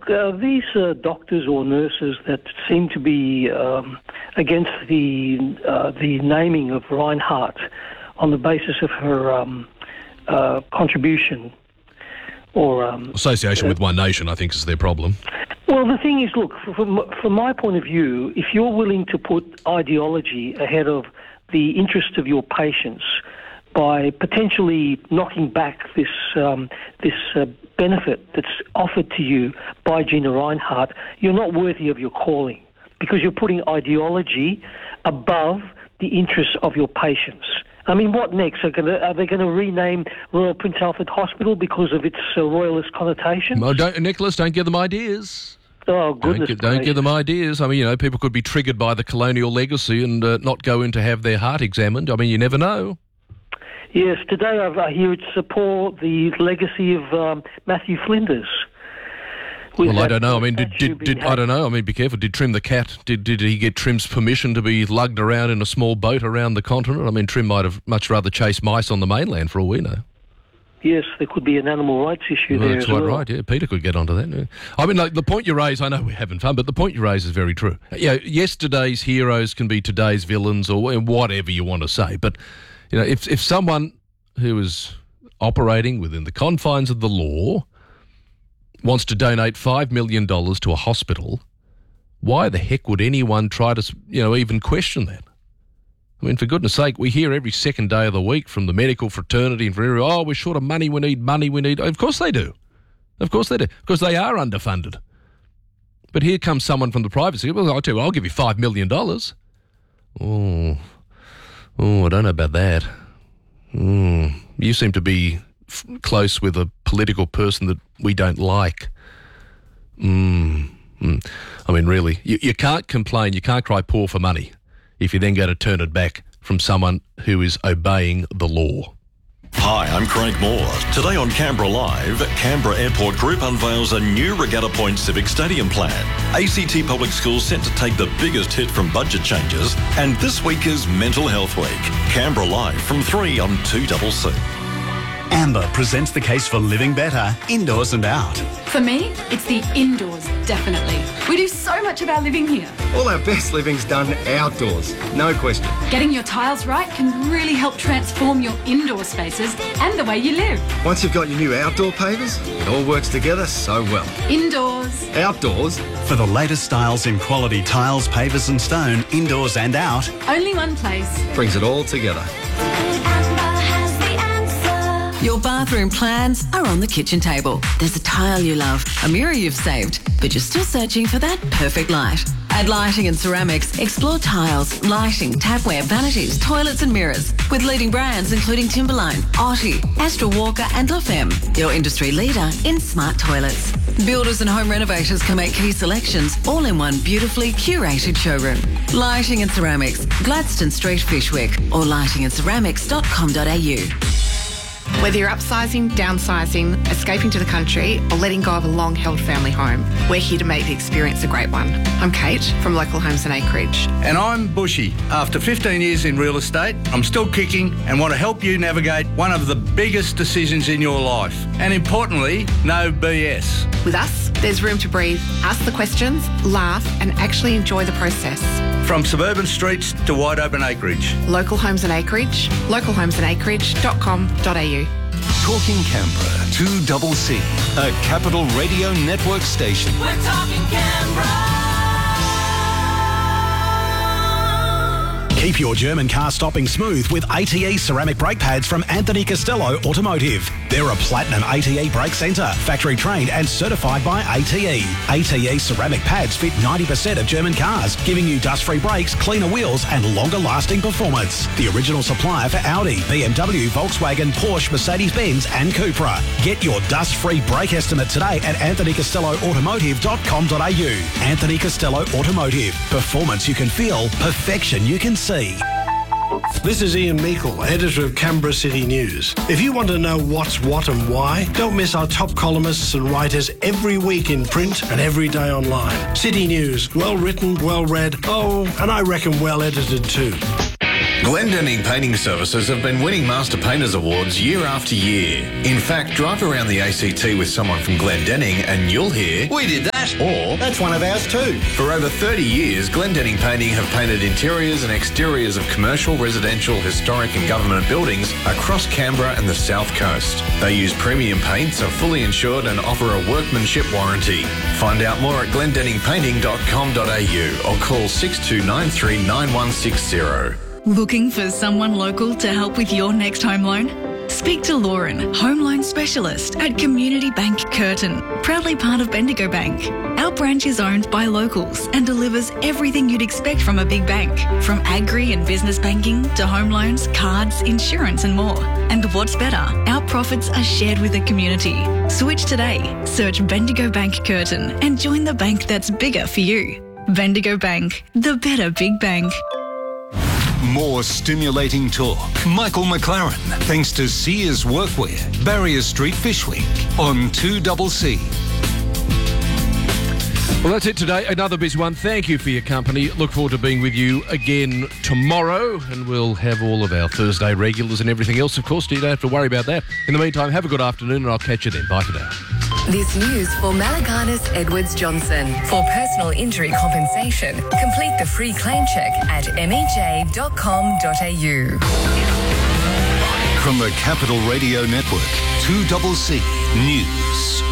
look, these doctors or nurses that seem to be against the naming of Reinhardt on the basis of her contribution or association with One Nation, I think, is their problem. Well, the thing is, look, from my point of view, if you're willing to put ideology ahead of the interest of your patients by potentially knocking back this benefit that's offered to you by Gina Reinhardt, you're not worthy of your calling because you're putting ideology above the interests of your patients. I mean, what next? Are they going to rename Royal Prince Alfred Hospital because of its royalist connotation? Well, Nicholas, don't give them ideas. Oh, goodness. Don't give them ideas. I mean, people could be triggered by the colonial legacy and not go in to have their heart examined. I mean, you never know. Yes, today I hear it support the legacy of Matthew Flinders. Well, I don't know. I mean, I don't know. I mean, be careful. Did Trim the cat? Did he get Trim's permission to be lugged around in a small boat around the continent? I mean, Trim might have much rather chased mice on the mainland, for all we know. Yes, there could be an animal rights issue there as well. That's quite right, yeah. Peter could get onto that. Yeah. I mean, like, the point you raise, I know we're having fun, but the point you raise is very true. Yesterday's heroes can be today's villains or whatever you want to say. But, if someone who is operating within the confines of the law wants to donate $5 million to a hospital, why the heck would anyone try to, even question that? I mean, for goodness sake, we hear every second day of the week from the medical fraternity and from everyone, we're short of money, we need money, we need... Of course they do. Of course they do. Because they are underfunded. But here comes someone from the private sector. Well, I'll tell you, I'll give you $5 million. Oh, I don't know about that. You seem to be close with a political person that we don't like. I mean, really, you can't complain, you can't cry poor for money if you're then going to turn it back from someone who is obeying the law. Hi, I'm Craig Moore. Today on Canberra Live, Canberra Airport Group unveils a new Regatta Point Civic Stadium plan. ACT Public Schools set to take the biggest hit from budget changes, and this week is Mental Health Week. Canberra Live from 3 on 2CC. Amber presents the case for living better, indoors and out. For me, it's the indoors, definitely. We do so much of our living here. All our best living's done outdoors, no question. Getting your tiles right can really help transform your indoor spaces and the way you live. Once you've got your new outdoor pavers, it all works together so well. Indoors. Outdoors. For the latest styles in quality tiles, pavers and stone, indoors and out. Only one place. Brings it all together. Your bathroom plans are on the kitchen table. There's a tile you love, a mirror you've saved, but you're still searching for that perfect light. At Lighting and Ceramics, explore tiles, lighting, tapware, vanities, toilets and mirrors with leading brands including Timberline, Otti, Astra Walker and La Femme, your industry leader in smart toilets. Builders and home renovators can make key selections all in one beautifully curated showroom. Lighting and Ceramics, Gladstone Street, Fishwick, or lightingandceramics.com.au. Whether you're upsizing, downsizing, escaping to the country, or letting go of a long-held family home, we're here to make the experience a great one. I'm Kate from Local Homes and Acreage. And I'm Bushy. After 15 years in real estate, I'm still kicking and want to help you navigate one of the biggest decisions in your life. And importantly, no BS. With us, there's room to breathe, ask the questions, laugh, and actually enjoy the process. From suburban streets to wide open acreage. Local Homes and Acreage, localhomesandaCreage.com.au. Talking Canberra, 2CC, a Capital Radio Network station. We're talking Canberra. Keep your German car stopping smooth with ATE ceramic brake pads from Anthony Costello Automotive. They're a platinum ATE brake centre, factory trained and certified by ATE. ATE ceramic pads fit 90% of German cars, giving you dust-free brakes, cleaner wheels and longer-lasting performance. The original supplier for Audi, BMW, Volkswagen, Porsche, Mercedes-Benz and Cupra. Get your dust-free brake estimate today at anthonycostelloautomotive.com.au. Anthony Costello Automotive. Performance you can feel, perfection you can see. This is Ian Meikle, editor of Canberra City News. If you want to know what's what and why, don't miss our top columnists and writers every week in print and every day online. City News, well written, well read, and I reckon well edited too. Glendinning Painting Services have been winning Master Painters Awards year after year. In fact, drive around the ACT with someone from Glendinning and you'll hear, "We did that," or "That's one of ours too." For over 30 years, Glendinning Painting have painted interiors and exteriors of commercial, residential, historic and government buildings across Canberra and the South Coast. They use premium paints, are fully insured and offer a workmanship warranty. Find out more at glendenningpainting.com.au or call 6293 9160. Looking for someone local to help with your next home loan? Speak to Lauren, home loan specialist at Community Bank Curtin, proudly part of Bendigo Bank. Our branch is owned by locals and delivers everything you'd expect from a big bank, from agri and business banking to home loans, cards, insurance and more. And what's better, our profits are shared with the community. Switch today, search Bendigo Bank Curtin and join the bank that's bigger for you. Bendigo Bank, the better big bank. More stimulating talk. Michael McLaren, thanks to Sears Workwear, Barrier Street Fish Week on 2CC. Well, that's it today. Another busy one. Thank you for your company. Look forward to being with you again tomorrow, and we'll have all of our Thursday regulars and everything else, of course. You don't have to worry about that. In the meantime, have a good afternoon, and I'll catch you then. Bye for now. This news for Malaganis Edwards Johnson. For personal injury compensation, complete the free claim check at mej.com.au. From the Capital Radio Network, 2CC News.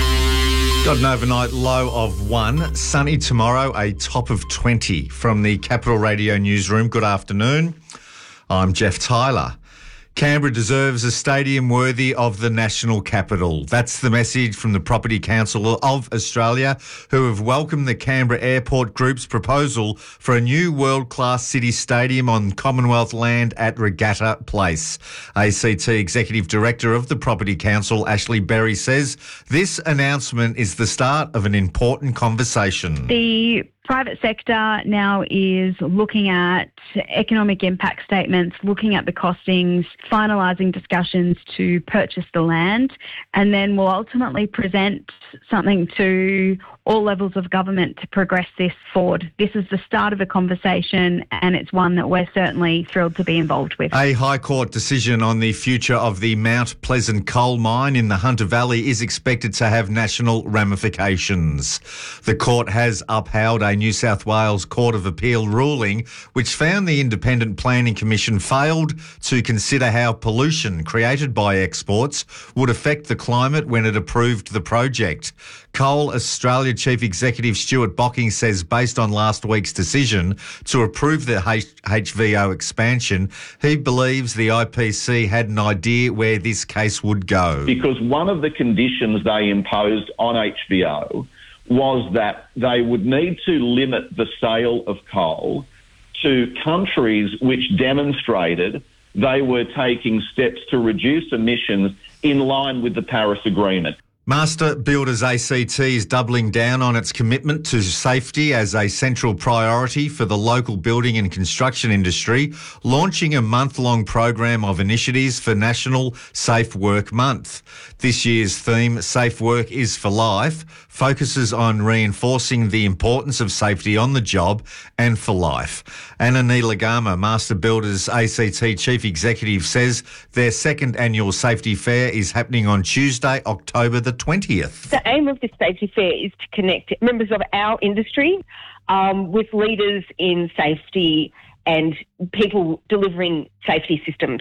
Got an overnight low of 1. Sunny tomorrow, a top of 20. From the Capital Radio newsroom, good afternoon. I'm Jeff Tyler. Canberra deserves a stadium worthy of the national capital. That's the message from the Property Council of Australia, who have welcomed the Canberra Airport Group's proposal for a new world-class city stadium on Commonwealth land at Regatta Place. ACT Executive Director of the Property Council, Ashley Berry, says this announcement is the start of an important conversation. The private sector now is looking at economic impact statements, looking at the costings, finalising discussions to purchase the land, and then will ultimately present something to all levels of government to progress this forward. This is the start of a conversation, and it's one that we're certainly thrilled to be involved with. A High Court decision on the future of the Mount Pleasant coal mine in the Hunter Valley is expected to have national ramifications. The court has upheld a New South Wales Court of Appeal ruling which found the Independent Planning Commission failed to consider how pollution created by exports would affect the climate when it approved the project. Coal Australia Chief Executive Stuart Bocking says based on last week's decision to approve the HVO expansion, he believes the IPC had an idea where this case would go. Because one of the conditions they imposed on HVO was that they would need to limit the sale of coal to countries which demonstrated they were taking steps to reduce emissions in line with the Paris Agreement. Master Builders ACT is doubling down on its commitment to safety as a central priority for the local building and construction industry, launching a month-long program of initiatives for National Safe Work Month. This year's theme, Safe Work is for Life, focuses on reinforcing the importance of safety on the job and for life. Anna Neelagama, Master Builders ACT Chief Executive, says their second annual safety fair is happening on Tuesday, October the 20th. The aim of this safety fair is to connect members of our industry with leaders in safety and people delivering safety systems.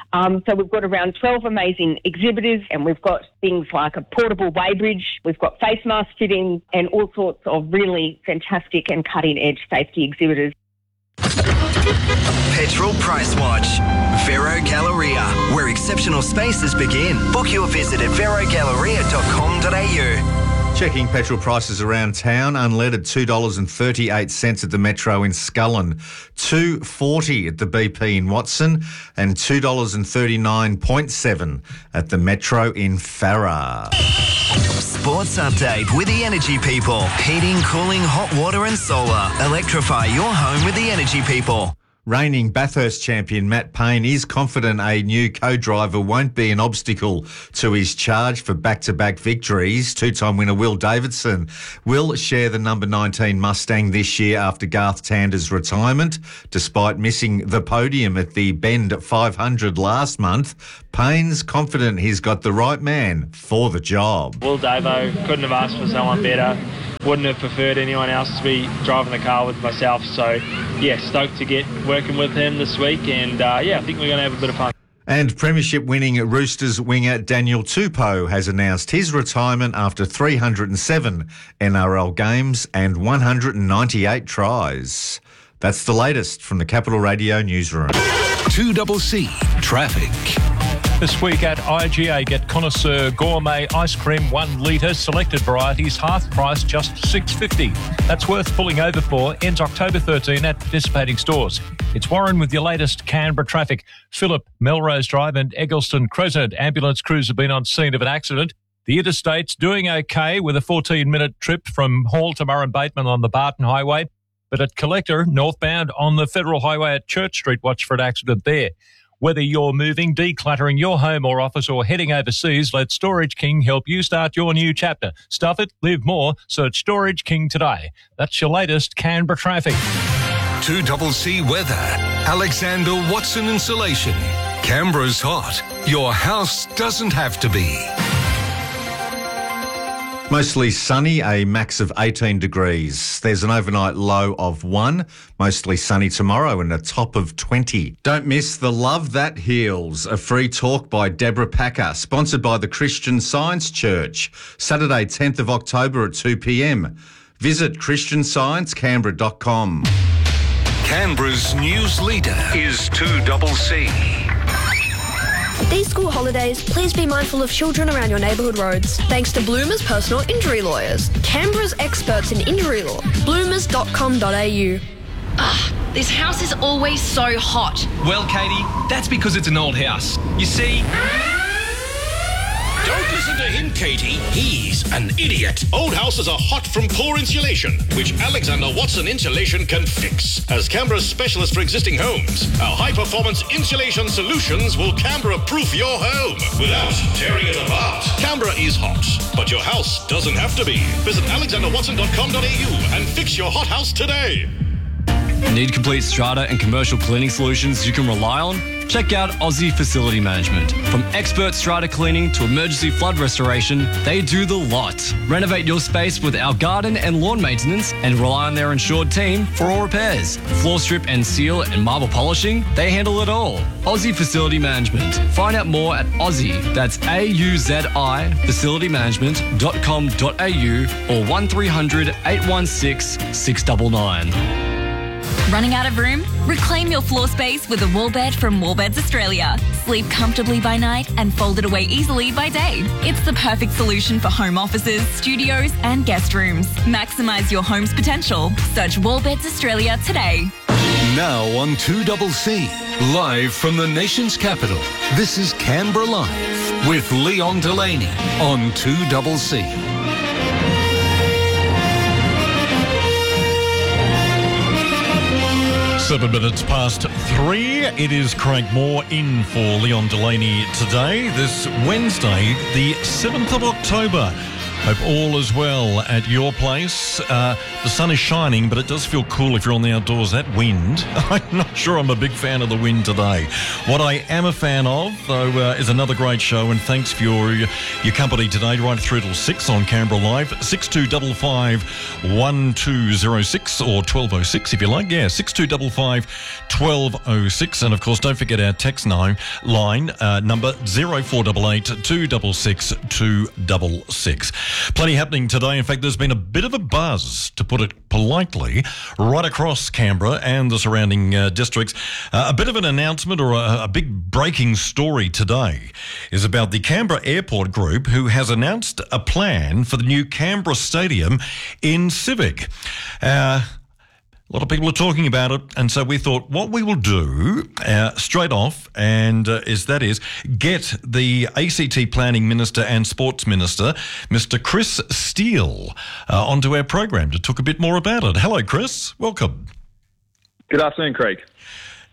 So we've got around 12 amazing exhibitors, and we've got things like a portable weighbridge, we've got face mask fitting and all sorts of really fantastic and cutting-edge safety exhibitors. Petrol Price Watch. Vero Galleria, where exceptional spaces begin. Book your visit at verogalleria.com.au. Checking petrol prices around town, unleaded $2.38 at the Metro in Scullin, $2.40 at the BP in Watson, and $2.39.7 at the Metro in Farrer. Sports update with the Energy People. Heating, cooling, hot water and solar. Electrify your home with the Energy People. Reigning Bathurst champion Matt Payne is confident a new co-driver won't be an obstacle to his charge for back-to-back victories. Two-time winner Will Davidson will share the number 19 Mustang this year after Garth Tander's retirement. Despite missing the podium at the Bend 500 last month, Payne's confident he's got the right man for the job. Will Davo, couldn't have asked for someone better. Wouldn't have preferred anyone else to be driving the car with myself. So, yeah, stoked to get working with him this week. And, I think we're going to have a bit of fun. And premiership-winning Roosters winger Daniel Tupou has announced his retirement after 307 NRL games and 198 tries. That's the latest from the Capital Radio newsroom. 2CC Traffic. This week at IGA, get Connoisseur Gourmet Ice Cream 1 litre, selected varieties, half price, just $6.50. That's worth pulling over for. Ends October 13 at participating stores. It's Warren with your latest Canberra traffic. Phillip, Melrose Drive and Eggleston Crescent ambulance crews have been on scene of an accident. The interstate's doing okay with a 14-minute trip from Hall to Murray Bateman on the Barton Highway. But at Collector, northbound on the Federal Highway at Church Street, watch for an accident there. Whether you're moving, decluttering your home or office or heading overseas, let Storage King help you start your new chapter. Stuff it, live more. Search Storage King today. That's your latest Canberra traffic. 2CC Weather. Alexander Watson Insulation. Canberra's hot. Your house doesn't have to be. Mostly sunny, a max of 18 degrees. There's an overnight low of 1. Mostly sunny tomorrow and a top of 20. Don't miss the Love That Heals, a free talk by Deborah Packer, sponsored by the Christian Science Church. Saturday, 10th of October at 2 p.m. Visit christiansciencecanberra.com. Canberra's news leader is 2CC. These school holidays, please be mindful of children around your neighbourhood roads. Thanks to Bloomers Personal Injury Lawyers, Canberra's experts in injury law. bloomers.com.au. This house is always so hot. Well, Katie, that's because it's an old house. You see... Don't listen to him, Katie. He's an idiot. Old houses are hot from poor insulation, which Alexander Watson Insulation can fix. As Canberra's specialist for existing homes, our high-performance insulation solutions will Canberra-proof your home without tearing it apart. Canberra is hot, but your house doesn't have to be. Visit alexanderwatson.com.au and fix your hot house today. Need complete strata and commercial cleaning solutions you can rely on? Check out Aussie Facility Management. From expert strata cleaning to emergency flood restoration, they do the lot. Renovate your space with our garden and lawn maintenance and rely on their insured team for all repairs. Floor strip and seal and marble polishing, they handle it all. Aussie Facility Management. Find out more at Aussie, that's AUZI, facilitymanagement.com.au or 1300 816 699. Running out of room? Reclaim your floor space with a wall bed from Wallbeds Australia. Sleep comfortably by night and fold it away easily by day. It's the perfect solution for home offices, studios and guest rooms. Maximise your home's potential. Search Wallbeds Australia today. Now on 2CC, live from the nation's capital, this is Canberra Live with Leon Delaney on 2CC. 7 minutes past 3. It is Craig Moore in for Leon Delaney today, this Wednesday, the 7th of October. Hope all is well at your place. The sun is shining, but it does feel cool if you're on the outdoors. That wind, I'm not sure I'm a big fan of the wind today. What I am a fan of, though, is another great show, and thanks for your company today, right through till 6 on Canberra Live. 6255 1206 or 1206 if you like. Yeah, 6255 1206. And of course, don't forget our text line number 0488 266 266. Plenty happening today. In fact, there's been a bit of a buzz, to put it politely, right across Canberra and the surrounding districts. A bit of an announcement, or a big breaking story today, is about the Canberra Airport Group, who has announced a plan for the new Canberra Stadium in Civic. A lot of people are talking about it, and so we thought what we will do straight off is get the ACT Planning Minister and Sports Minister, Mr. Chris Steele, onto our program to talk a bit more about it. Hello, Chris. Welcome. Good afternoon, Craig.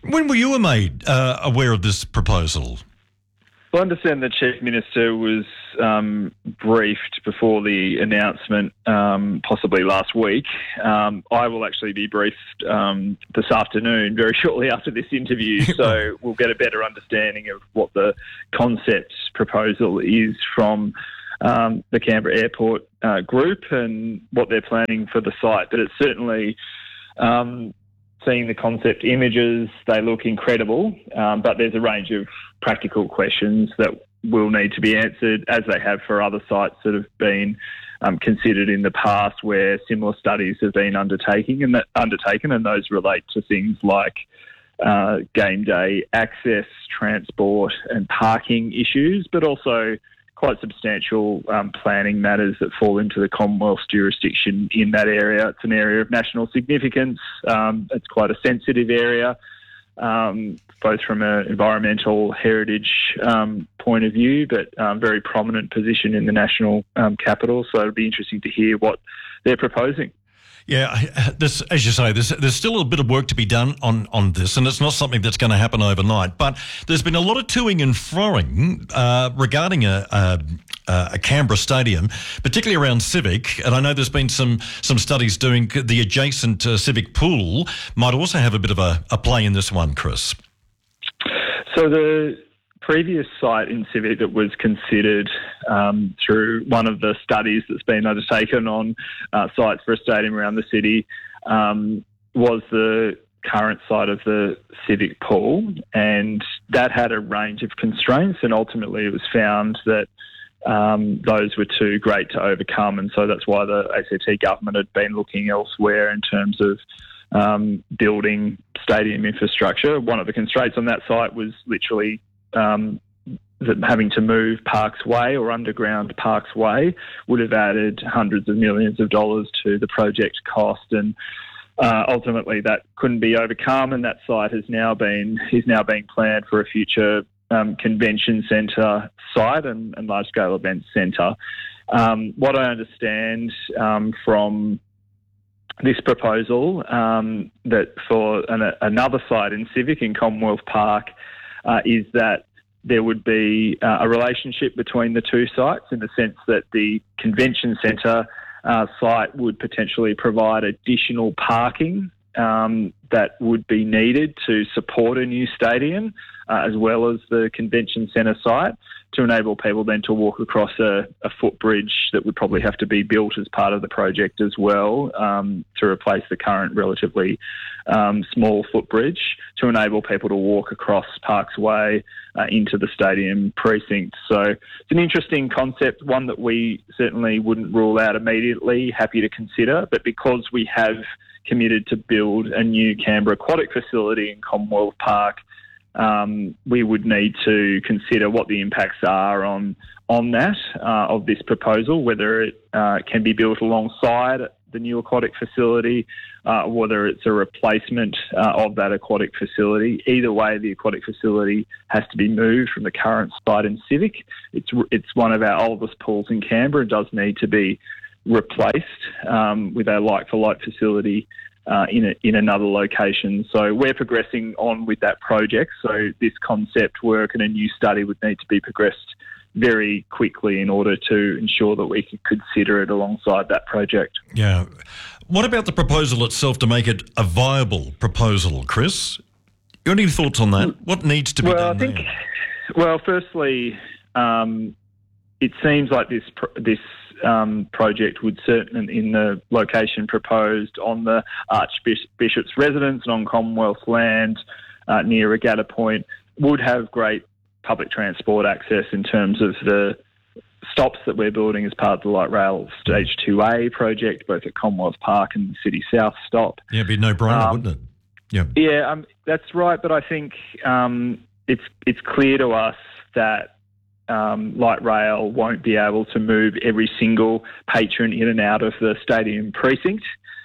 When were you made aware of this proposal? Well, I understand the Chief Minister was briefed before the announcement, possibly last week. I will actually be briefed this afternoon, very shortly after this interview, so we'll get a better understanding of what the concept proposal is from the Canberra Airport Group and what they're planning for the site. But it's certainly... seeing the concept images, they look incredible, but there's a range of practical questions that will need to be answered, as they have for other sites that have been considered in the past where similar studies have been undertaken, and those relate to things like game day access, transport and parking issues, but also quite substantial planning matters that fall into the Commonwealth's jurisdiction in that area. It's an area of national significance. It's quite a sensitive area, both from an environmental heritage point of view, but very prominent position in the national capital. So it'll be interesting to hear what they're proposing. Yeah, this, as you say, there's still a bit of work to be done on this, and it's not something that's going to happen overnight. But there's been a lot of toing and froing regarding a Canberra stadium, particularly around Civic. And I know there's been some studies doing the adjacent Civic pool might also have a bit of a play in this one, Chris. So the previous site in Civic that was considered through one of the studies that's been undertaken on sites for a stadium around the city was the current site of the Civic pool, and that had a range of constraints, and ultimately it was found that those were too great to overcome, and so that's why the ACT government had been looking elsewhere in terms of building stadium infrastructure. One of the constraints on that site was literally that having to move Parks Way or underground Parks Way would have added hundreds of millions of dollars to the project cost, and ultimately that couldn't be overcome, and that site is now being planned for a future convention centre site and large-scale events centre. What I understand from this proposal, that for another site in Civic in Commonwealth Park, is that there would be a relationship between the two sites in the sense that the convention centre site would potentially provide additional parking that would be needed to support a new stadium, as well as the convention centre site, to enable people then to walk across a footbridge that would probably have to be built as part of the project as well, to replace the current relatively small footbridge, to enable people to walk across Parks Way into the stadium precinct. So it's an interesting concept, one that we certainly wouldn't rule out immediately, happy to consider, but because we have committed to build a new Canberra aquatic facility in Commonwealth Park, we would need to consider what the impacts are on that of this proposal, whether it can be built alongside the new aquatic facility, whether it's a replacement of that aquatic facility. Either way, the aquatic facility has to be moved from the current site in Civic. It's one of our oldest pools in Canberra. It does need to be replaced with a like-for-like facility in another location. So we're progressing on with that project. So this concept work and a new study would need to be progressed very quickly in order to ensure that we could consider it alongside that project. Yeah. What about the proposal itself to make it a viable proposal, Chris? You got any thoughts on that? What needs to be done there? Well, firstly, it seems like this project would certainly, in the location proposed on the Archbishop's residence and on Commonwealth land near Regatta Point, would have great public transport access in terms of the stops that we're building as part of the Light Rail Stage 2A project, both at Commonwealth Park and the City South stop. Yeah, it'd be no brainer, wouldn't it? Yeah. Yeah, that's right. But I think it's clear to us that light rail won't be able to move every single patron in and out of the stadium precinct.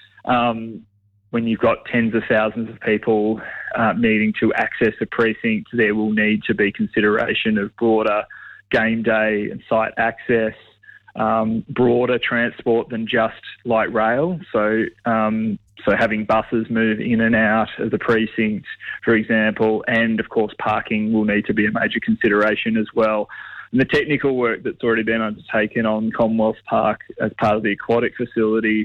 When you've got tens of thousands of people needing to access a precinct, there will need to be consideration of broader game day and site access, broader transport than just light rail. So So having buses move in and out of the precinct, for example, and of course parking will need to be a major consideration as well. And the technical work that's already been undertaken on Commonwealth Park as part of the aquatic facility,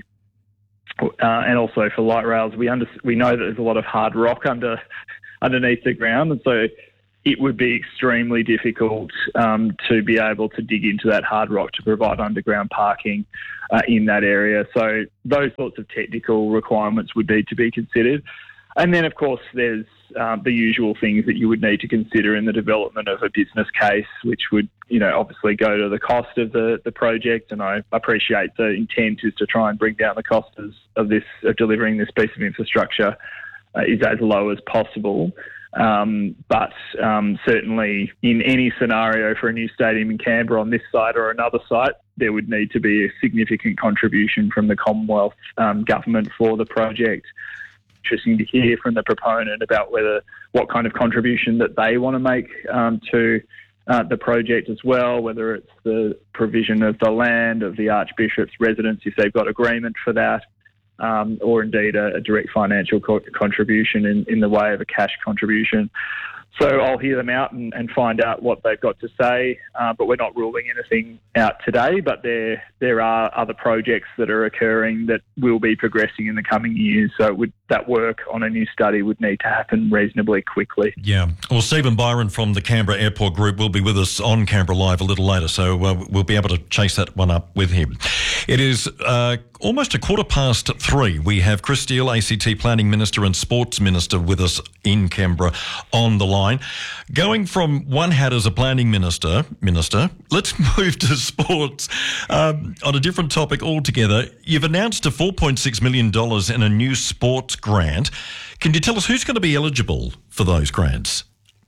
and also for light rails, we know that there's a lot of hard rock underneath the ground, and so it would be extremely difficult to be able to dig into that hard rock to provide underground parking in that area. So those sorts of technical requirements would need to be considered. And then, of course, there's the usual things that you would need to consider in the development of a business case, which would, obviously go to the cost of the project. And I appreciate the intent is to try and bring down the cost of delivering this piece of infrastructure is as low as possible. But certainly in any scenario for a new stadium in Canberra on this site or another site, there would need to be a significant contribution from the Commonwealth government for the project. Interesting to hear from the proponent about what kind of contribution that they want to make to the project as well, whether it's the provision of the land of the Archbishop's residence if they've got agreement for that, or indeed a direct financial contribution in the way of a cash contribution. So I'll hear them out and find out what they've got to say, but we're not ruling anything out today. But there are other projects that are occurring that will be progressing in the coming years. So that work on a new study would need to happen reasonably quickly. Yeah. Well, Stephen Byron from the Canberra Airport Group will be with us on Canberra Live a little later, so we'll be able to chase that one up with him. It is almost 3:15. We have Chris Steele, ACT Planning Minister and Sports Minister, with us in Canberra on the line. Going from one hat as a planning minister, let's move to sports on a different topic altogether. You've announced a $4.6 million in a new sports grant. Can you tell us who's going to be eligible for those grants?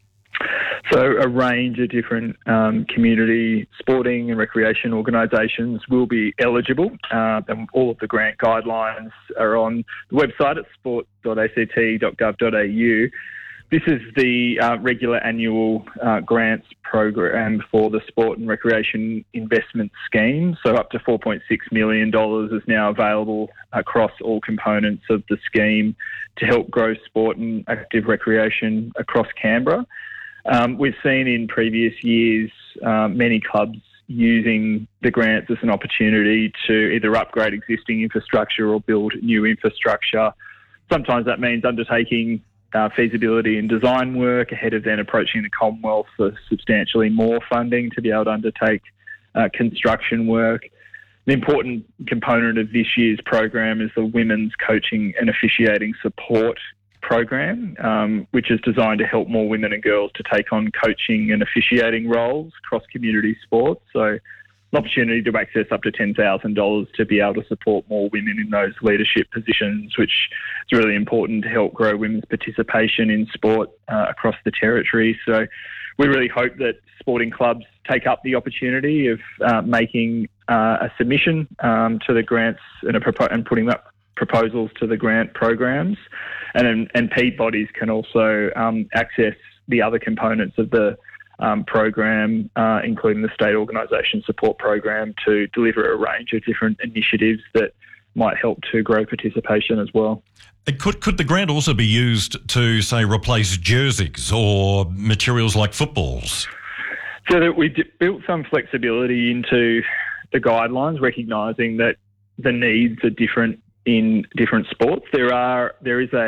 So a range of different community sporting and recreation organisations will be eligible, and all of the grant guidelines are on the website at sport.act.gov.au. This is the regular annual grants program for the Sport and Recreation Investment Scheme. So up to $4.6 million is now available across all components of the scheme to help grow sport and active recreation across Canberra. We've seen in previous years many clubs using the grants as an opportunity to either upgrade existing infrastructure or build new infrastructure. Sometimes that means undertaking feasibility and design work ahead of then approaching the Commonwealth for substantially more funding to be able to undertake construction work. The important component of this year's program is the Women's Coaching and Officiating Support program, which is designed to help more women and girls to take on coaching and officiating roles across community sports. So an opportunity to access up to $10,000 to be able to support more women in those leadership positions, which is really important to help grow women's participation in sport across the territory. So we really hope that sporting clubs take up the opportunity of making a submission to the grants and putting up proposals to the grant programs. And peak bodies can also access the other components of the program, including the State Organisation Support Program, to deliver a range of different initiatives that might help to grow participation as well. Could the grant also be used to, say, replace jerseys or materials like footballs? So that we built some flexibility into the guidelines, recognising that the needs are different in different sports. There is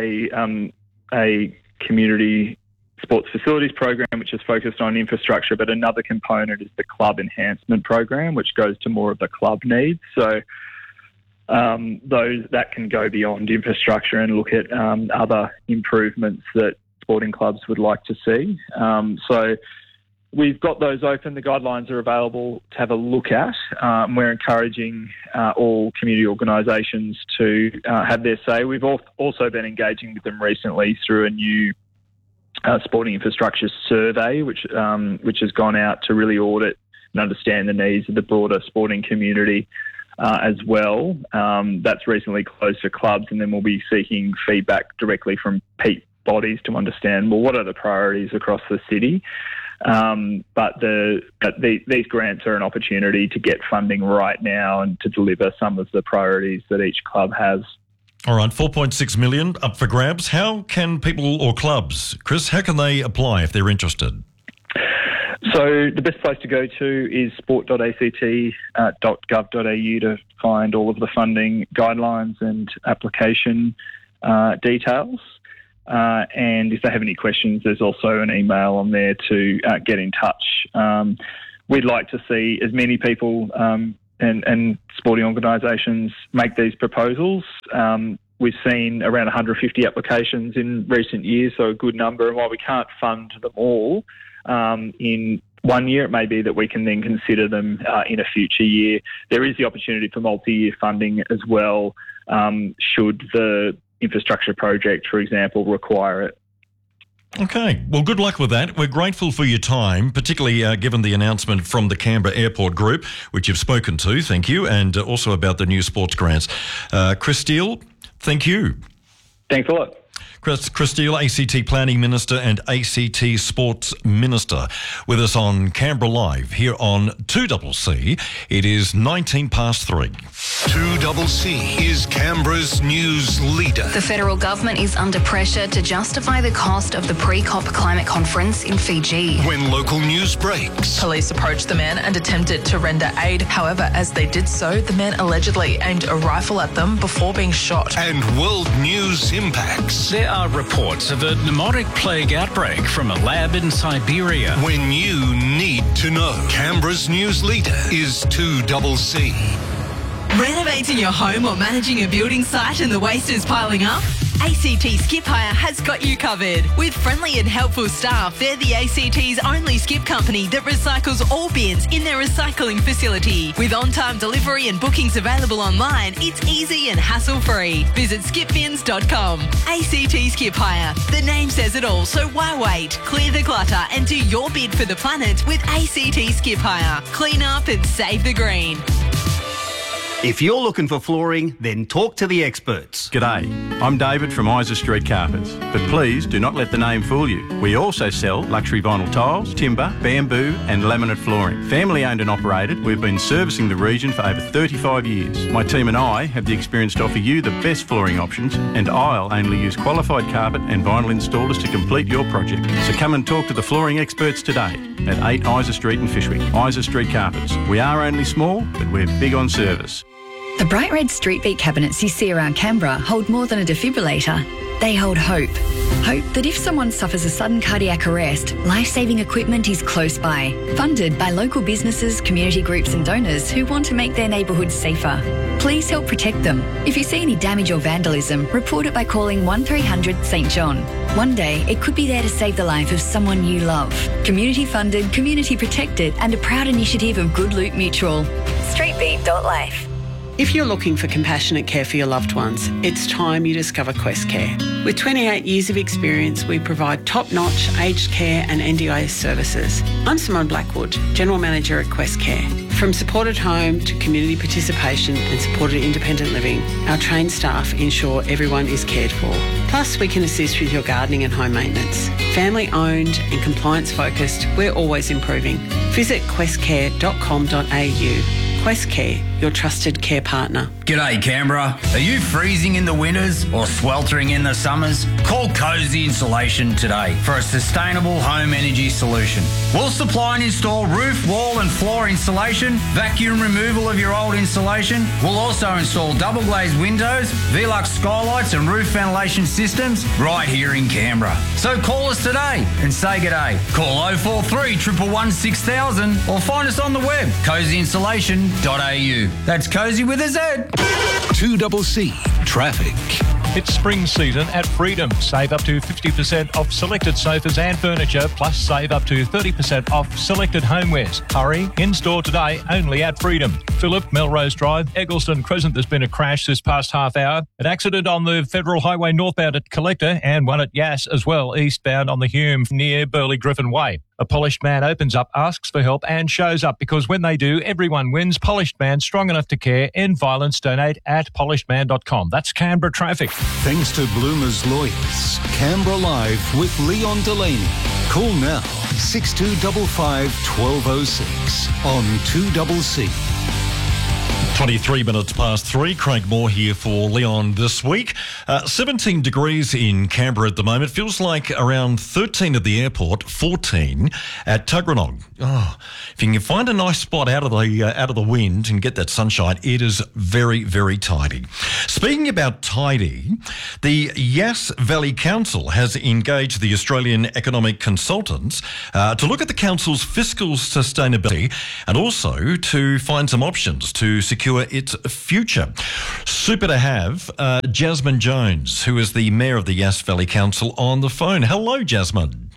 a community sports facilities program which is focused on infrastructure, but another component is the club enhancement program, which goes to more of the club needs. So those that can go beyond infrastructure and look at other improvements that sporting clubs would like to see. So we've got those open. The guidelines are available to have a look at. We're encouraging all community organisations to have their say. We've also been engaging with them recently through a new sporting infrastructure survey, which has gone out to really audit and understand the needs of the broader sporting community as well. That's recently closed for clubs, and then we'll be seeking feedback directly from peak bodies to understand, well, what are the priorities across the city? But these grants are an opportunity to get funding right now and to deliver some of the priorities that each club has. All right, 4.6 million up for grabs. How can people or clubs, Chris, how can they apply if they're interested? So the best place to go to is sport.act.gov.au to find all of the funding guidelines and application details. And if they have any questions, there's also an email on there to get in touch. We'd like to see as many people and sporting organisations make these proposals. We've seen around 150 applications in recent years, so a good number. And while we can't fund them all in 1 year, it may be that we can then consider them in a future year. There is the opportunity for multi-year funding as well, should the infrastructure project, for example, require it. Okay, well, good luck with that. We're grateful for your time, particularly given the announcement from the Canberra Airport Group, which you've spoken to, thank you, and also about the new sports grants. Chris Steele, thank you. Thanks a lot. Chris Steele, ACT Planning Minister and ACT Sports Minister, with us on Canberra Live here on 2CC. It is 3:19. 2CC is Canberra's news leader. The federal government is under pressure to justify the cost of the pre-COP climate conference in Fiji. When local news breaks. Police approached the men and attempted to render aid. However, as they did so, the men allegedly aimed a rifle at them before being shot. And world news impacts. There are reports of a pneumotic plague outbreak from a lab in Siberia. When you need to know. Canberra's news leader is 2CC. Renovating your home or managing a building site and the waste is piling up? ACT Skip Hire has got you covered. With friendly and helpful staff, they're the ACT's only skip company that recycles all bins in their recycling facility. With on-time delivery and bookings available online, it's easy and hassle-free. Visit skipbins.com. ACT Skip Hire. The name says it all, so why wait? Clear the clutter and do your bid for the planet with ACT Skip Hire. Clean up and save the green. If you're looking for flooring, then talk to the experts. G'day, I'm David from Isa Street Carpets, but please do not let the name fool you. We also sell luxury vinyl tiles, timber, bamboo and laminate flooring. Family owned and operated, we've been servicing the region for over 35 years. My team and I have the experience to offer you the best flooring options, and I'll only use qualified carpet and vinyl installers to complete your project. So come and talk to the flooring experts today at 8 Isa Street in Fyshwick. Isa Street Carpets. We are only small, but we're big on service. The bright red street beat cabinets you see around Canberra hold more than a defibrillator. They hold hope. Hope that if someone suffers a sudden cardiac arrest, life-saving equipment is close by. Funded by local businesses, community groups and donors who want to make their neighbourhoods safer. Please help protect them. If you see any damage or vandalism, report it by calling 1300 St John. One day, it could be there to save the life of someone you love. Community funded, community protected and a proud initiative of Good Loot Mutual. Streetbeat.life. If you're looking for compassionate care for your loved ones, it's time you discover Quest Care. With 28 years of experience, we provide top-notch aged care and NDIS services. I'm Simone Blackwood, General Manager at Quest Care. From supported home to community participation and supported independent living, our trained staff ensure everyone is cared for. Plus, we can assist with your gardening and home maintenance. Family-owned and compliance-focused, we're always improving. Visit questcare.com.au. Quest Care, your trusted care partner. G'day Canberra. Are you freezing in the winters or sweltering in the summers? Call Cozy Insulation today for a sustainable home energy solution. We'll supply and install roof, wall and floor insulation, vacuum removal of your old insulation. We'll also install double glazed windows, Velux skylights and roof ventilation systems right here in Canberra. So call us today and say g'day. Call 043 111 6000 or find us on the web, cozyinsulation.com. That's Cozy with a Z. 2CC Traffic. It's spring season at Freedom. Save up to 50% off selected sofas and furniture, plus save up to 30% off selected homewares. Hurry, in-store today, only at Freedom. Phillip, Melrose Drive, Eggleston Crescent. There's been a crash this past half hour. An accident on the Federal Highway northbound at Collector and one at Yass as well, eastbound on the Hume near Burley Griffin Way. A Polished Man opens up, asks for help and shows up, because when they do, everyone wins. Polished Man, strong enough to care. End violence. Donate at polishedman.com. That's Canberra Traffic. Thanks to Bloomers Lawyers. Canberra Live with Leon Delaney. Call now 6255 1206 on 2CC. 23 minutes past 3. Craig Moore here for Leon this week. 17 degrees in Canberra at the moment. Feels like around 13 at the airport, 14 at Tuggeranong. Oh, if you can find a nice spot out of the wind and get that sunshine, it is very, very tidy. Speaking about tidy, the Yass Valley Council has engaged the Australian Economic Consultants to look at the council's fiscal sustainability and also to find some options to secure its future. Super to have Jasmine Jones, who is the Mayor of the Yass Valley Council, on the phone. Hello, Jasmine.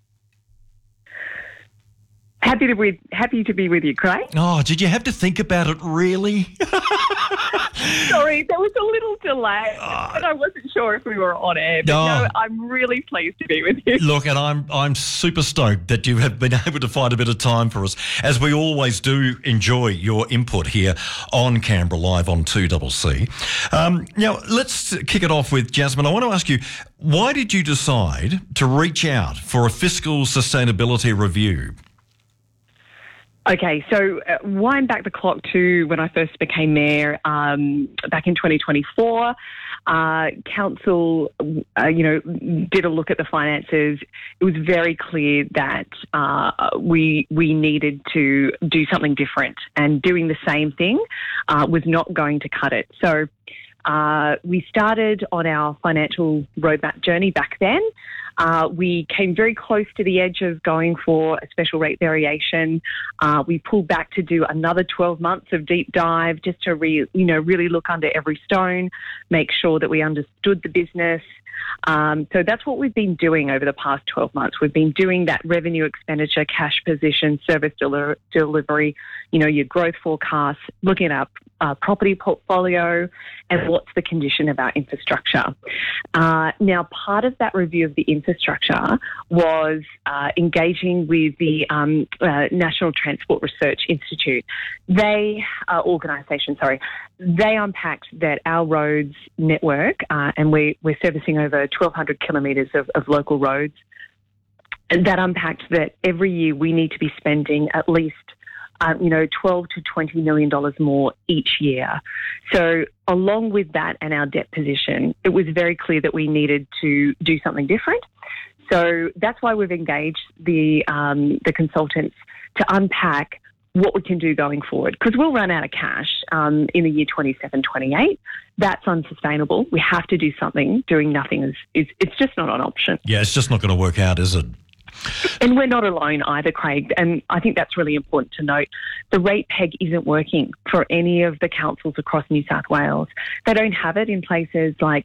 Happy to be with you, Craig. Oh, did you have to think about it, really? Sorry, there was a little delay, and I wasn't sure if we were on air. But no, I'm really pleased to be with you. Look, and I'm super stoked that you have been able to find a bit of time for us, as we always do enjoy your input here on Canberra Live on 2CC. Now, let's kick it off with Jasmine. I want to ask you, why did you decide to reach out for a fiscal sustainability review? Okay, so wind back the clock to when I first became mayor back in 2024. Council, did a look at the finances. It was very clear that we needed to do something different, and doing the same thing was not going to cut it. So we started on our financial roadmap journey back then. We came very close to the edge of going for a special rate variation. We pulled back to do another 12 months of deep dive just to really look under every stone, make sure that we understood the business. So that's what we've been doing over the past 12 months. We've been doing that revenue, expenditure, cash position, service delivery, your growth forecasts, looking at our property portfolio and what's the condition of our infrastructure. Now, part of that review of the infrastructure was engaging with the National Transport Research Institute. They unpacked that our roads network, and we're servicing over 1,200 kilometres of local roads, and that unpacked that every year we need to be spending at least $12 to $20 million more each year. So along with that and our debt position, it was very clear that we needed to do something different. So that's why we've engaged the consultants to unpack what we can do going forward, because we'll run out of cash in the year 27, 28. That's unsustainable. We have to do something. Doing nothing it's just not an option. Yeah, it's just not going to work out, is it? And we're not alone either, Craig, and I think that's really important to note. The rate peg isn't working for any of the councils across New South Wales. They don't have it in places like,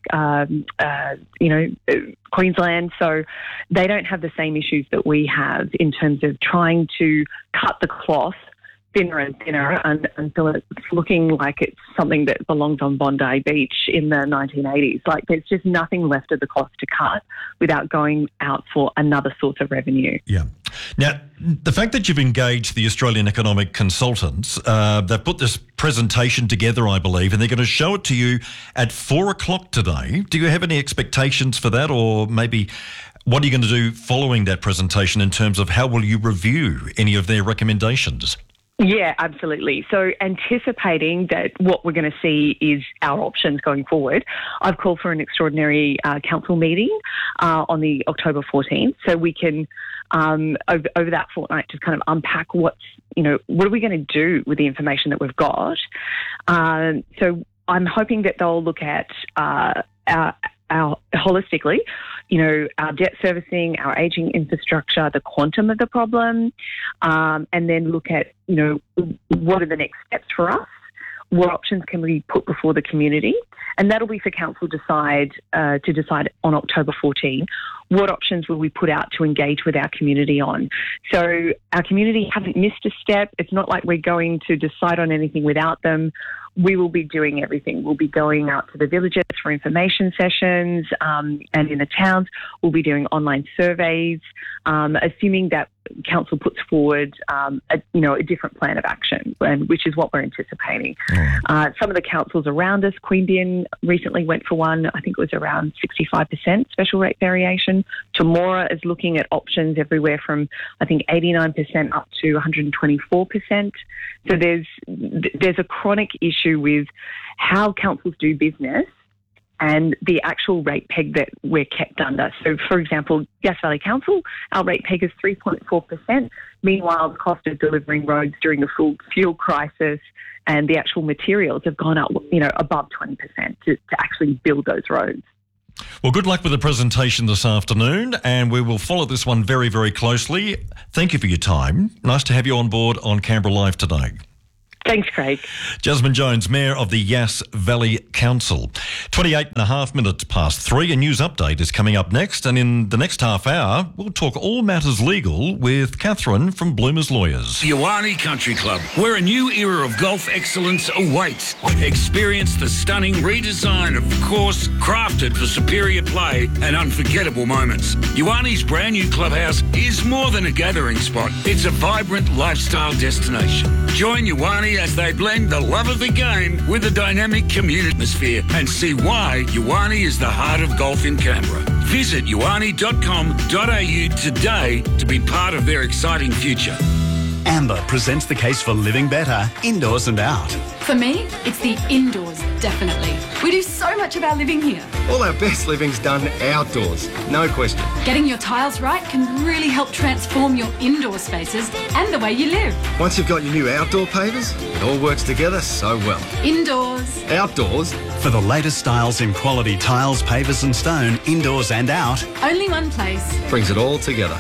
Queensland, so they don't have the same issues that we have in terms of trying to cut the cloth thinner and thinner until it's looking like it's something that belongs on Bondi Beach in the 1980s. Like, there's just nothing left of the cloth to cut without going out for another source of revenue. Yeah. Now, the fact that you've engaged the Australian Economic Consultants, they've put this presentation together, I believe, and they're going to show it to you at 4:00 today. Do you have any expectations for that, or maybe what are you going to do following that presentation in terms of how will you review any of their recommendations? Yeah, absolutely. So anticipating that what we're going to see is our options going forward, I've called for an extraordinary council meeting on the October 14th, so we can, over that fortnight, just kind of unpack what are we going to do with the information that we've got. So I'm hoping that they'll look at our holistically, our debt servicing, our ageing infrastructure, the quantum of the problem, and then look at, what are the next steps for us? What options can we put before the community? And that'll be for council to decide on October 14. What options will we put out to engage with our community on? So our community haven't missed a step. It's not like we're going to decide on anything without them. We will be doing everything. We'll be going out to the villages for information sessions, and in the towns, we'll be doing online surveys, assuming that council puts forward, a different plan of action, which is what we're anticipating. Some of the councils around us, Queanbeyan recently went for one. I think it was around 65% special rate variation. Temora is looking at options everywhere from, I think, 89% up to 124%. So there's a chronic issue with how councils do business and the actual rate peg that we're kept under. So, for example, Yass Valley Council, our rate peg is 3.4%. Meanwhile, the cost of delivering roads during the full fuel crisis and the actual materials have gone up, above 20% to actually build those roads. Well, good luck with the presentation this afternoon, and we will follow this one very, very closely. Thank you for your time. Nice to have you on board on Canberra Live today. Thanks, Craig. Jasmine Jones, Mayor of the Yass Valley Council. 28.5 minutes past 3. A news update is coming up next, and in the next half hour, we'll talk all matters legal with Catherine from Bloomers Lawyers. Yoani Country Club, where a new era of golf excellence awaits. Experience the stunning redesign of the course, crafted for superior play and unforgettable moments. Yoani's brand new clubhouse is more than a gathering spot. It's a vibrant lifestyle destination. Join Yoani as they blend the love of the game with a dynamic community atmosphere and see why Yoani is the heart of golf in Canberra. Visit yoani.com.au today to be part of their exciting future. Amber presents the case for living better, indoors and out. For me, it's the indoors, definitely. We do so much of our living here. All our best living's done outdoors, no question. Getting your tiles right can really help transform your indoor spaces and the way you live. Once you've got your new outdoor pavers, it all works together so well. Indoors. Outdoors. For the latest styles in quality tiles, pavers and stone, indoors and out. Only one place. Brings it all together.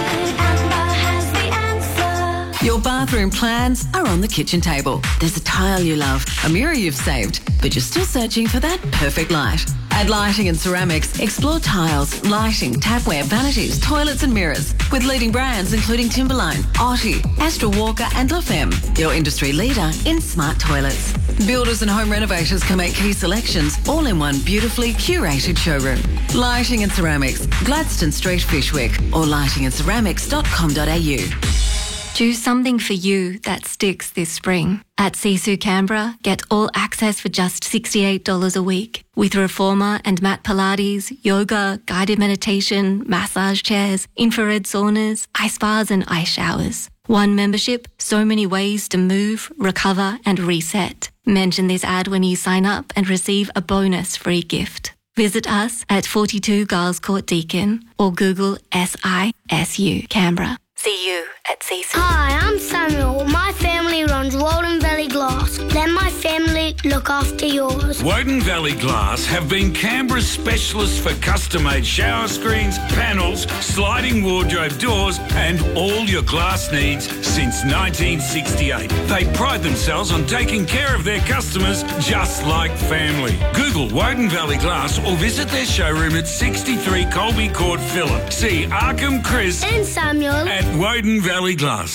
Your bathroom plans are on the kitchen table. There's a tile you love, a mirror you've saved, but you're still searching for that perfect light. At Lighting and Ceramics, explore tiles, lighting, tapware, vanities, toilets and mirrors with leading brands including Timberline, Otti, Astra Walker and La Femme, your industry leader in smart toilets. Builders and home renovators can make key selections all in one beautifully curated showroom. Lighting and Ceramics, Gladstone Street, Fishwick, or lightingandceramics.com.au. Do something for you that sticks this spring. At Sisu Canberra, get all access for just $68 a week with reformer and mat Pilates, yoga, guided meditation, massage chairs, infrared saunas, ice baths and ice showers. One membership, so many ways to move, recover and reset. Mention this ad when you sign up and receive a bonus free gift. Visit us at 42 Giles Court Deakin or Google SISU Canberra. See you at Sisu. Hi, I'm Samuel. My family runs Woden Valley Glass. Let my family look after yours. Woden Valley Glass have been Canberra's specialists for custom-made shower screens, panels, sliding wardrobe doors and all your glass needs since 1968. They pride themselves on taking care of their customers just like family. Google Woden Valley Glass or visit their showroom at 63 Colby Court, Phillip. See Arkham Chris and Samuel at Woden Valley Glass.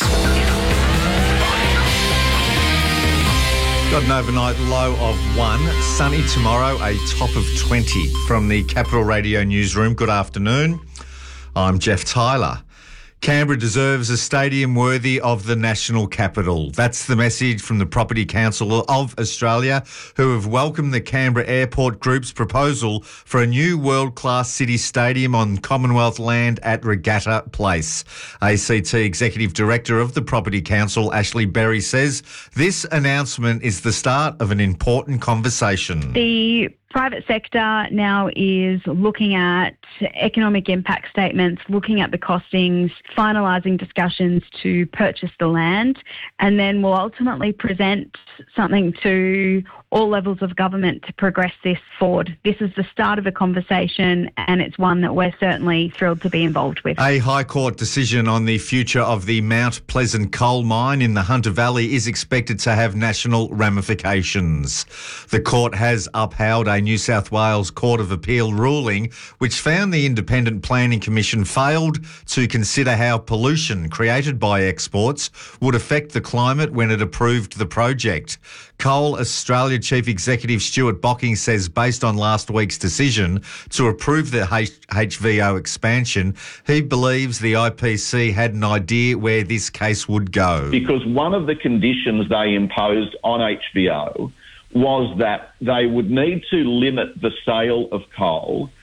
Got an overnight low of 1. Sunny tomorrow, a top of 20 from the Capital Radio newsroom. Good afternoon. I'm Jeff Tyler. Canberra deserves a stadium worthy of the national capital. That's the message from the Property Council of Australia, who have welcomed the Canberra Airport Group's proposal for a new world-class city stadium on Commonwealth land at Regatta Place. ACT Executive Director of the Property Council, Ashley Berry, says this announcement is the start of an important conversation. The private sector now is looking at economic impact statements, looking at the costings, finalising discussions to purchase the land, and then will ultimately present something to all levels of government to progress this forward. This is the start of a conversation, and it's one that we're certainly thrilled to be involved with. A High Court decision on the future of the Mount Pleasant coal mine in the Hunter Valley is expected to have national ramifications. The court has upheld a New South Wales Court of Appeal ruling which found the Independent Planning Commission failed to consider how pollution created by exports would affect the climate when it approved the project. Coal Australia Chief Executive Stuart Bocking says based on last week's decision to approve the HVO expansion, he believes the IPC had an idea where this case would go. Because one of the conditions they imposed on HVO was that they would need to limit the sale of coal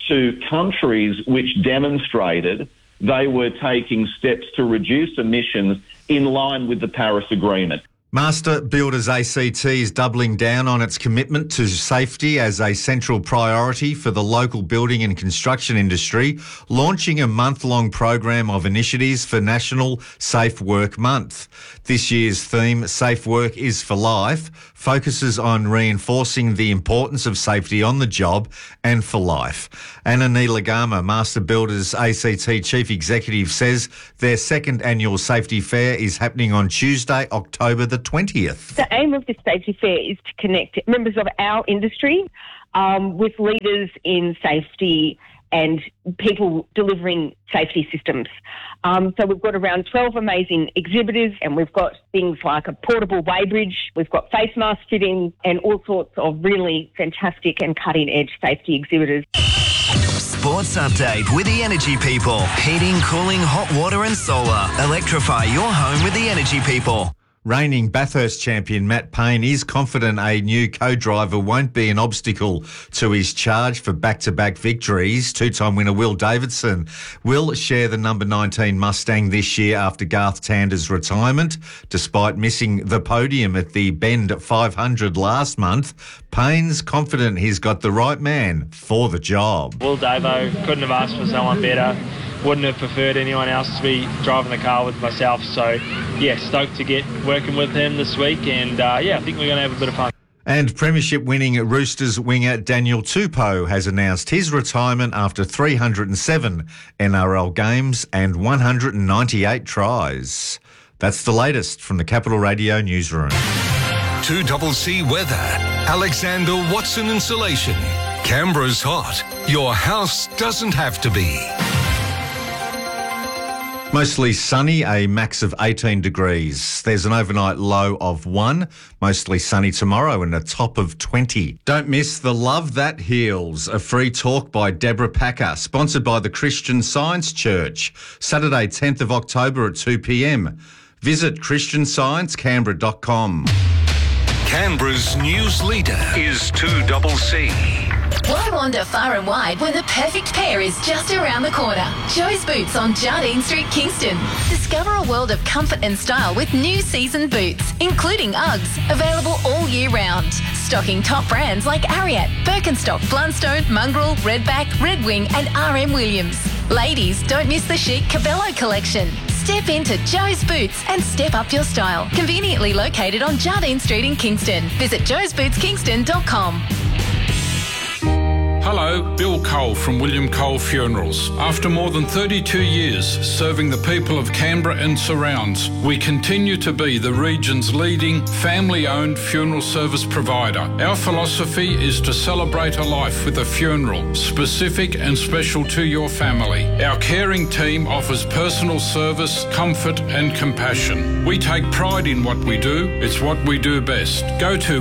to countries which demonstrated they were taking steps to reduce emissions in line with the Paris Agreement. Master Builders ACT is doubling down on its commitment to safety as a central priority for the local building and construction industry, launching a month-long program of initiatives for National Safe Work Month. This year's theme, Safe Work is for Life, focuses on reinforcing the importance of safety on the job and for life. Anna Neelagama, Master Builders ACT Chief Executive, says their second annual safety fair is happening on Tuesday, October the 20th. The aim of this safety fair is to connect members of our industry with leaders in safety and people delivering safety systems. So we've got around 12 amazing exhibitors, and we've got things like a portable weighbridge, we've got face mask fitting, and all sorts of really fantastic and cutting-edge safety exhibitors. Sports update with the Energy People. Heating, cooling, hot water and solar. Electrify your home with the Energy People. Reigning Bathurst champion Matt Payne is confident a new co-driver won't be an obstacle to his charge for back-to-back victories. Two-time winner Will Davidson will share the number 19 Mustang this year after Garth Tander's retirement. Despite missing the podium at the Bend 500 last month, Payne's confident he's got the right man for the job. Will Davo, couldn't have asked for someone better. Wouldn't have preferred anyone else to be driving the car with myself. So, yeah, stoked to get working with him this week. And, I think we're going to have a bit of fun. And premiership-winning Roosters winger Daniel Tupou has announced his retirement after 307 NRL games and 198 tries. That's the latest from the Capital Radio newsroom. 2CC weather. Alexander Watson Insulation. Canberra's hot. Your house doesn't have to be. Mostly sunny, a max of 18 degrees. There's an overnight low of 1. Mostly sunny tomorrow and a top of 20. Don't miss the Love That Heals, a free talk by Deborah Packer, sponsored by the Christian Science Church. Saturday, 10th of October at 2 p.m. Visit christiansciencecanberra.com. Canberra's news leader is 2CC. Why wander far and wide when the perfect pair is just around the corner? Joe's Boots on Jardine Street, Kingston. Discover a world of comfort and style with new season boots, including Uggs, available all year round. Stocking top brands like Ariat, Birkenstock, Blundstone, Mongrel, Redback, Red Wing and RM Williams. Ladies, don't miss the chic Cabello collection. Step into Joe's Boots and step up your style. Conveniently located on Jardine Street in Kingston. Visit joesbootskingston.com. Hello, Bill Cole from William Cole Funerals. After more than 32 years serving the people of Canberra and surrounds, we continue to be the region's leading family-owned funeral service provider. Our philosophy is to celebrate a life with a funeral, specific and special to your family. Our caring team offers personal service, comfort and compassion. We take pride in what we do. It's what we do best. Go to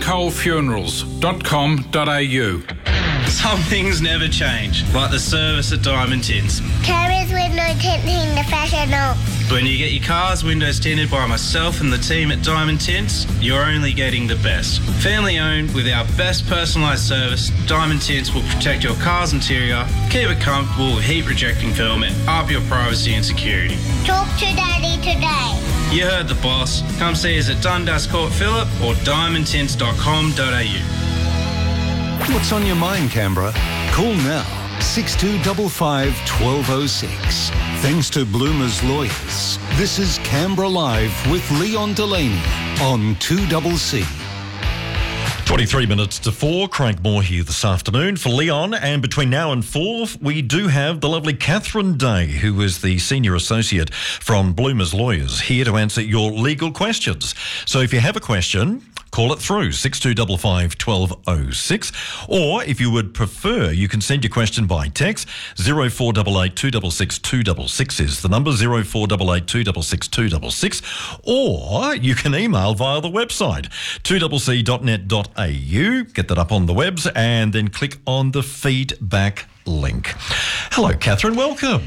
williamcolefunerals.com.au. Some things never change, like the service at Diamond Tints. Carriers window tinting the professional. When you get your car's windows tinted by myself and the team at Diamond Tints, you're only getting the best. Family owned with our best personalised service, Diamond Tints will protect your car's interior, keep it comfortable with heat rejecting film and up your privacy and security. Talk to Daddy today. You heard the boss. Come see us at Dundas Court Phillip or diamondtints.com.au. What's on your mind, Canberra? Call now, 6255 1206. Thanks to Bloomer's Lawyers. This is Canberra Live with Leon Delaney on 2CC. 23 minutes to 4. Craig Moore here this afternoon for Leon. And between now and 4, we do have the lovely Catherine Day, who is the Senior Associate from Bloomer's Lawyers, here to answer your legal questions. So if you have a question, call it through, 6255 1206. Or if you would prefer, you can send your question by text. 0488 266 266 is the number, 0488 266 266. Or you can email via the website, 2cc.net.au. Get that up on the webs and then click on the feedback link. Hello, Catherine. Welcome.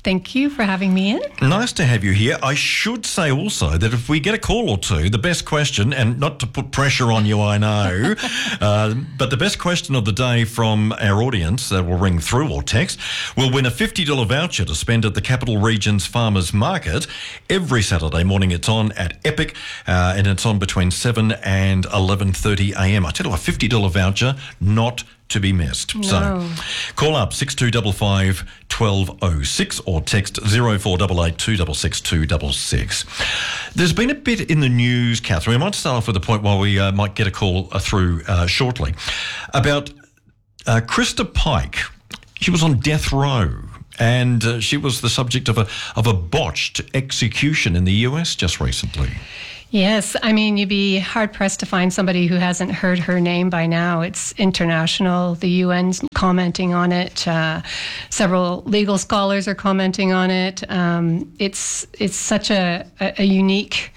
Thank you for having me in. Nice to have you here. I should say also that if we get a call or two, the best question, and not to put pressure on you, I know, but the best question of the day from our audience that will ring through or text will win a $50 voucher to spend at the Capital Region's Farmers Market. Every Saturday morning it's on at Epic, and it's on between 7 and 11:30am. I tell you, a $50 voucher, not to be missed. No. So call up 6255 1206 or text 0488 266 266. There's been a bit in the news, Catherine. We might start off with a point while we might get a call through shortly about Krista Pike. She was on death row. And she was the subject of a botched execution in the US just recently. Yes, I mean, you'd be hard-pressed to find somebody who hasn't heard her name by now. It's international. The UN's commenting on it. Several legal scholars are commenting on it. It's such a unique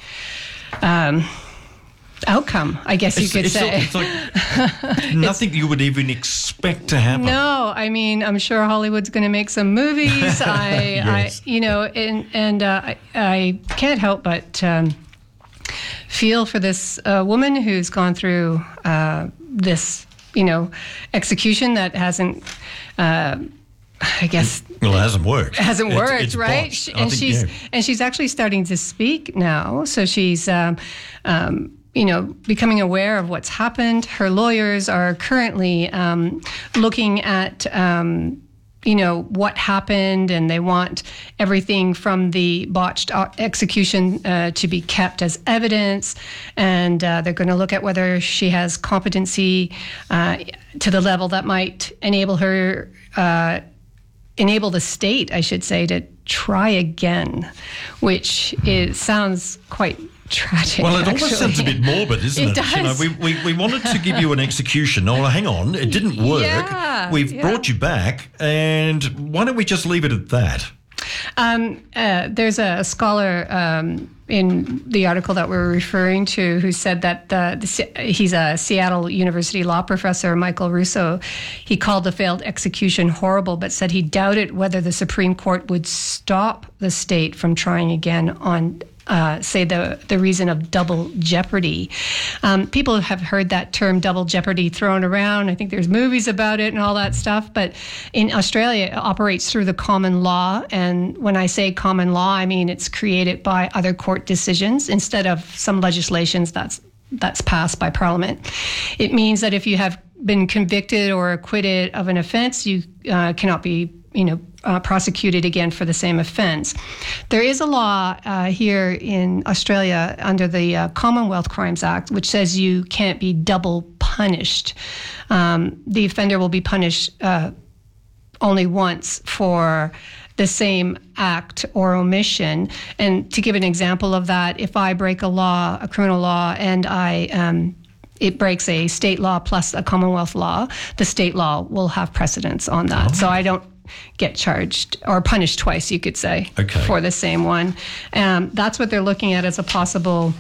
outcome, I guess you could say. It's like nothing you would even expect to happen. No, I mean, I'm sure Hollywood's going to make some movies. Yes. I can't help but feel for this woman who's gone through this, execution that hasn't, I guess. Well, it hasn't worked. It hasn't worked, it's right? botched. And she's actually starting to speak now. So she's, becoming aware of what's happened. Her lawyers are currently looking at what happened, and they want everything from the botched execution to be kept as evidence. And they're going to look at whether she has competency to the level that might enable her, enable the state, I should say, to try again, which sounds quite tragic. Well, it almost sounds a bit morbid, isn't it? It does. We wanted to give you an execution. Oh, hang on, it didn't work. Yeah, We've brought you back, and why don't we just leave it at that? There's a scholar in the article that we're referring to who said that he's a Seattle University law professor, Michael Russo. He called the failed execution horrible, but said he doubted whether the Supreme Court would stop the state from trying again on say the reason of double jeopardy. People have heard that term double jeopardy thrown around. I think there's movies about it and all that stuff. But in Australia, it operates through the common law. And when I say common law, I mean it's created by other court decisions instead of some legislations that's passed by Parliament. It means that if you have been convicted or acquitted of an offence, you cannot be prosecuted again for the same offence. There is a law here in Australia under the Commonwealth Crimes Act, which says you can't be double punished. The offender will be punished only once for the same act or omission. And to give an example of that, if I break a law, a criminal law, and it breaks a state law plus a Commonwealth law, the state law will have precedence on that. So I don't get charged or punished twice, you could say, for the same one. That's what they're looking at as a possible,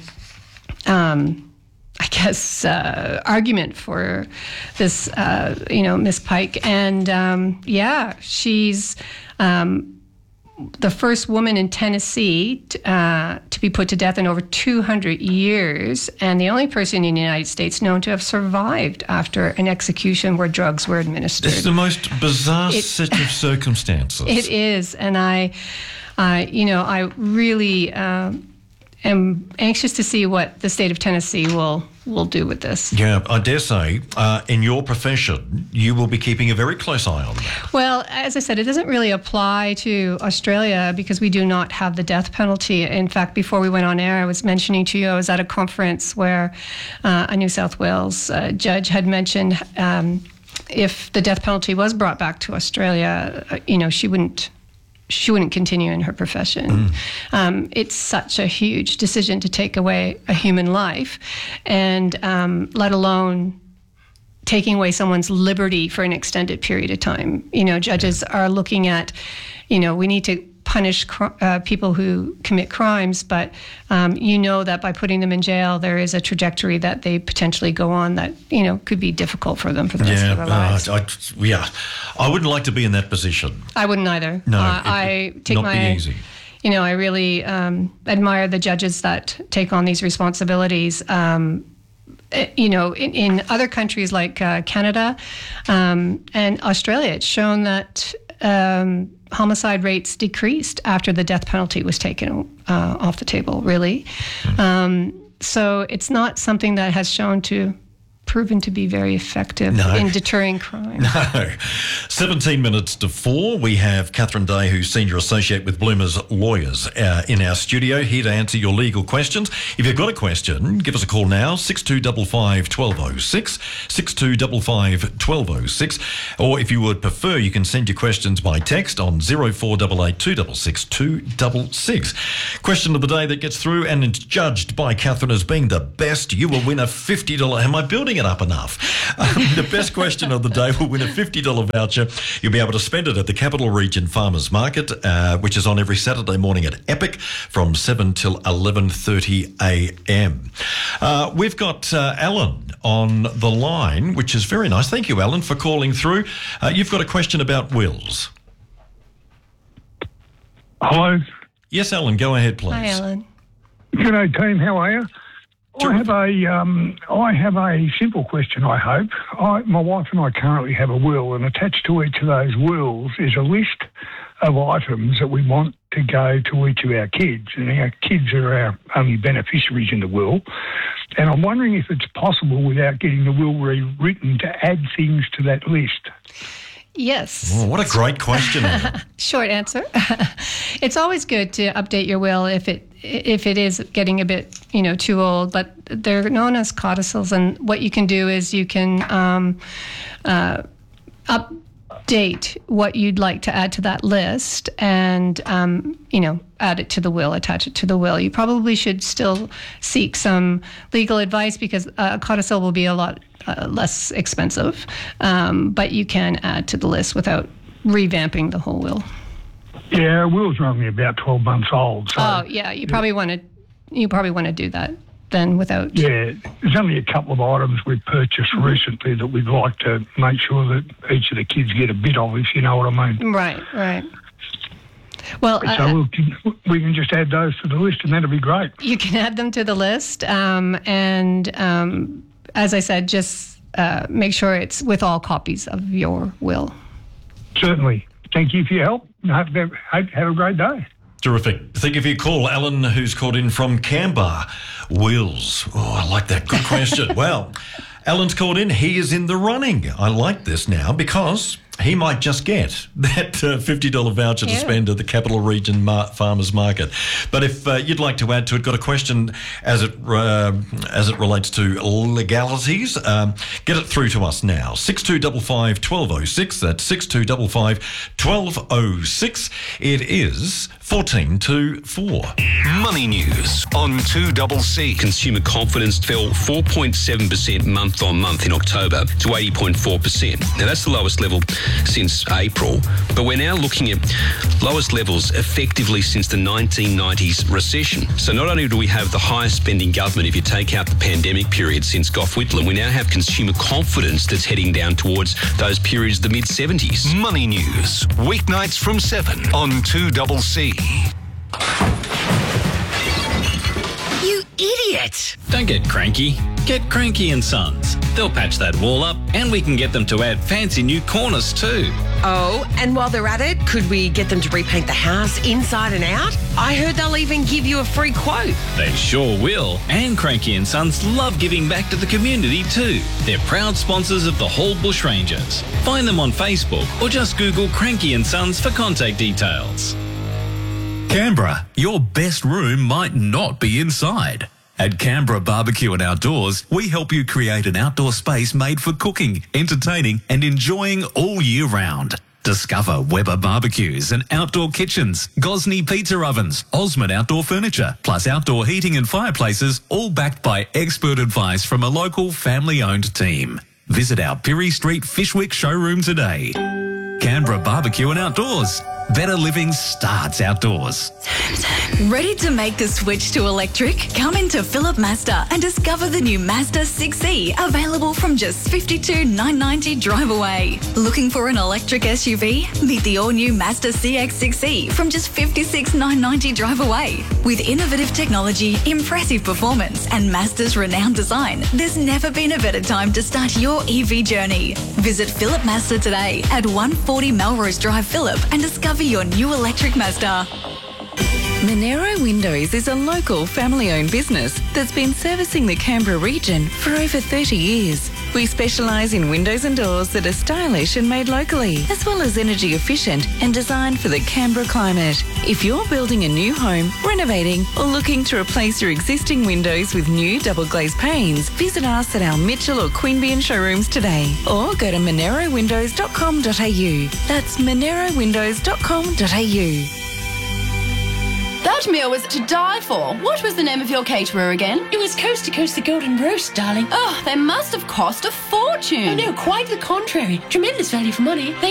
argument for this, Miss Pike. And she's the first woman in Tennessee to be put to death in over 200 years, and the only person in the United States known to have survived after an execution where drugs were administered. It's the most bizarre set of circumstances. It is, and I really am anxious to see what the state of Tennessee will do with this. Yeah, I dare say, in your profession, you will be keeping a very close eye on that. Well, as I said, it doesn't really apply to Australia because we do not have the death penalty. In fact, before we went on air, I was mentioning to you, I was at a conference where a New South Wales judge had mentioned if the death penalty was brought back to Australia, she wouldn't continue in her profession. It's such a huge decision to take away a human life, and let alone taking away someone's liberty for an extended period of time. Judges are looking at, we need to punish people who commit crimes, but you know that by putting them in jail, there is a trajectory that they potentially go on that, could be difficult for them for the rest of their lives. I wouldn't like to be in that position. I wouldn't either. No, I take not be easy. I really admire the judges that take on these responsibilities. In other countries like Canada and Australia, it's shown that homicide rates decreased after the death penalty was taken off the table, really. So it's not something that has proven to be very effective in deterring crime. No. 17 minutes to 4. We have Catherine Day, who's Senior Associate with Bloomers Lawyers, in our studio, here to answer your legal questions. If you've got a question, give us a call now, 6255 1206, 6255 1206. Or if you would prefer, you can send your questions by text on 0488 266 266. Question of the day that gets through and is judged by Catherine as being the best. You will win a $50... Am I building it up enough? The best question of the day will win a $50 voucher. You'll be able to spend it at the Capital Region Farmers Market, which is on every Saturday morning at Epic from 7 till 11:30 a.m. We've got Alan on the line, which is very nice. Thank you, Alan, for calling through. You've got a question about wills. Hello. Yes, Alan, go ahead, please. Hi, Alan. G'day, team. How are you? I have a simple question, I hope. My wife and I currently have a will, and attached to each of those wills is a list of items that we want to go to each of our kids, and our kids are our only beneficiaries in the will. And I'm wondering if it's possible, without getting the will rewritten, to add things to that list. Yes. Oh, what a great question. Short answer. It's always good to update your will if it is getting a bit, too old, but they're known as codicils, and what you can do is you can update what you'd like to add to that list and, add it to the will, attach it to the will. You probably should still seek some legal advice because a codicil will be a lot less expensive, but you can add to the list without revamping the whole will. Yeah, our will's only about 12 months old. So you probably want to do that then without... Yeah, there's only a couple of items we've purchased recently that we'd like to make sure that each of the kids get a bit of, if you know what I mean. Right. Well, so we can just add those to the list, and that'd be great. You can add them to the list, and as I said, just make sure it's with all copies of your will. Certainly. Thank you for your help. Have a great day. Terrific. Thank you for your call, Alan, who's called in from Canberra. Wills. Oh, I like that. Good question. Well, Alan's called in. He is in the running. I like this now because he might just get that $50 voucher to spend at the Capital Region Farmers Market. But if you'd like to add to it, got a question as it relates to legalities, get it through to us now. 6255 1206. That's 6255 1206. It is 14 to 4. Money news on 2CC. Consumer confidence fell 4.7% month on month in October to 80.4%. Now that's the lowest level since April, but we're now looking at lowest levels effectively since the 1990s recession. So not only do we have the highest spending government if you take out the pandemic period since Gough Whitlam, we now have consumer confidence that's heading down towards those periods of the mid-70s. Money news, weeknights from 7 on 2CC. You idiot! Don't get cranky. Get Cranky and Sons. They'll patch that wall up and we can get them to add fancy new corners too. Oh, and while they're at it, could we get them to repaint the house inside and out? I heard they'll even give you a free quote. They sure will. And Cranky and Sons love giving back to the community too. They're proud sponsors of the Hall Bushrangers. Find them on Facebook or just Google Cranky and Sons for contact details. Canberra, your best room might not be inside. At Canberra Barbecue and Outdoors, we help you create an outdoor space made for cooking, entertaining and enjoying all year round. Discover Weber barbecues and outdoor kitchens, Gosney pizza ovens, Osmond outdoor furniture, plus outdoor heating and fireplaces, all backed by expert advice from a local family-owned team. Visit our Pirie Street Fishwick showroom today. Canberra Barbecue and Outdoors. better living starts outdoors. Ready to make the switch to electric? Come into Phillip Mazda and discover the new Mazda 6e, available from just $52,990 drive away. Looking for an electric SUV? Meet the all-new Mazda CX-6e from just $56,990 drive away. With innovative technology, impressive performance and Mazda's renowned design, there's never been a better time to start your EV journey. Visit Phillip Mazda today at 140 Melrose Drive, Phillip, and discover your new electric Mazda. Monero Windows is a local family-owned business that's been servicing the Canberra region for over 30 years. We specialise in windows and doors that are stylish and made locally, as well as energy efficient and designed for the Canberra climate. If you're building a new home, renovating, or looking to replace your existing windows with new double glazed panes, visit us at our Mitchell or Queanbeyan showrooms today, or go to monerowindows.com.au. That's monerowindows.com.au. That meal was to die for. What was the name of your caterer again? It was Coast to Coast the Golden Roast, darling. Oh, they must have cost a fortune. Oh, no, quite the contrary. Tremendous value for money. They